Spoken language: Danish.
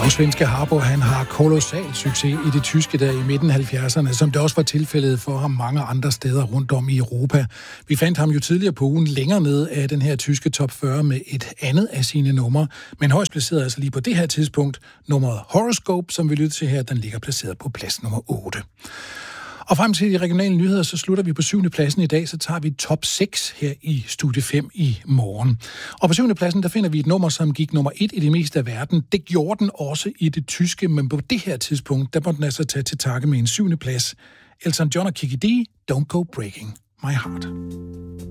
Og svenske Harbour, han har kolossal succes i det tyske der i midten af 70'erne, som det også var tilfældet for ham mange andre steder rundt om i Europa. Vi fandt ham jo tidligere på ugen længere ned af den her tyske top 40 med et andet af sine numre, men højst placeret altså lige på det her tidspunkt. Nummeret Horoscope, som vi lytter til her, den ligger placeret på plads nummer 8. Og frem til de regionale nyheder, så slutter vi på 7. pladsen i dag, så tager vi top 6 her i Studie 5 i morgen. Og på 7. pladsen, der finder vi et nummer, som gik nummer 1 i det meste af verden. Det gjorde den også i det tyske, men på det her tidspunkt, der må den altså tage til takke med en 7. plads. Elton John og Kiki D, Don't Go Breaking My Heart.